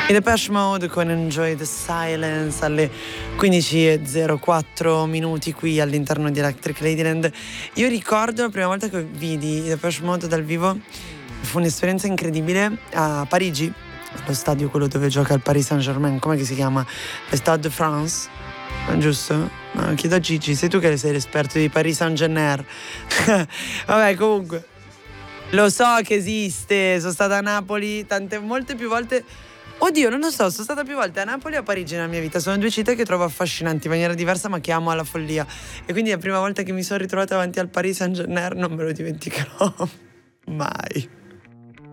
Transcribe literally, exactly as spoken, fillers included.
I Depeche Mode con Enjoy the Silence alle quindici e zero quattro minuti qui all'interno di Electric Ladyland. Io ricordo la prima volta che vidi i Depeche Mode dal vivo, fu un'esperienza incredibile a Parigi, lo stadio quello dove gioca il Paris Saint-Germain, come si chiama? Le Stade de France, giusto? No, chiedo a Gigi, sei tu che sei l'esperto di Paris Saint-Germain. Vabbè, comunque lo so che esiste, sono stata a Napoli tante, molte più volte. Oddio, non lo so, sono stata più volte a Napoli e a Parigi nella mia vita. Sono due città che trovo affascinanti in maniera diversa, ma che amo alla follia. E quindi la prima volta che mi sono ritrovata davanti al Paris Saint-Germain non me lo dimenticherò mai.